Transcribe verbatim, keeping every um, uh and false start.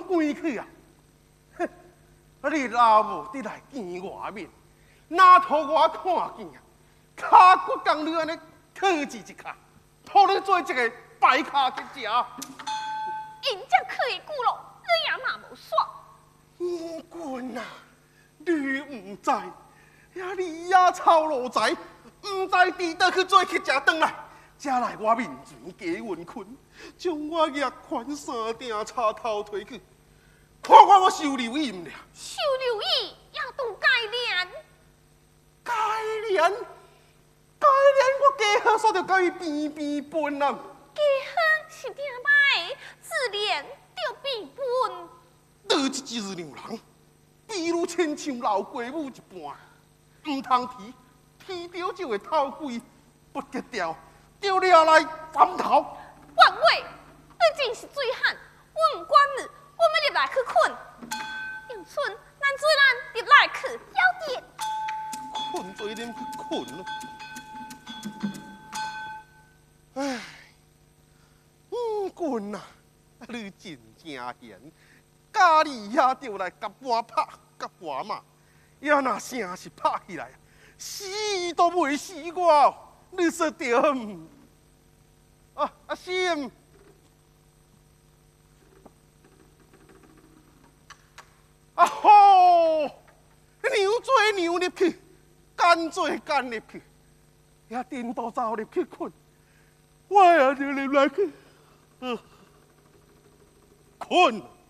拢关去啊！哼，你老母得来见外面，哪图我看见啊？骹骨讲你安尼讨钱一卡，讨你做一个白卡去食。 人家可以顾咯，你也嘛无煞。 五棍啊，你唔知，呀你呀操路财，唔知伫倒去做去食顿来，才来我面前加运困，将我约款三顶插头推去，看我我收留伊唔了。 收留伊也当改良， 改良，改良，我家好煞着甲伊变变笨啊！ 家好是听歹，自恋就变笨。 倒一只牛人，比如亲像老鸡母一般，唔通啼，啼着就会透鬼，不得掉，掉了来斩头。 万伟，你真是醉汉！我唔管你，我要入来去困。迎春，咱做咱入来去，要点。 困做点去困咯。唉，五棍啊，你真正闲。家里也着来甲我拍，甲我骂，也若声是拍起来，死都袂死我，你说对唔？啊，阿心，啊吼，牛做牛入去，干做干入去，也颠倒走入去困，我也着入来去，呃，困。